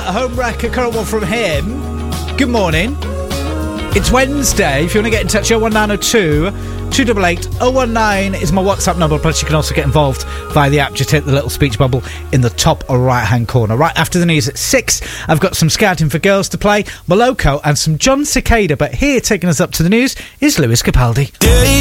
home wreck, a current one from him. Good morning. It's Wednesday. If you want to get in touch, 01902 288 019 is my WhatsApp number. Plus, you can also get involved via the app. Just hit the little speech bubble in the top right-hand corner. Right after the news at 6, I've got some Scouting for Girls to play, Moloko and some John Cicada. But here, taking us up to the news, is Lewis Capaldi.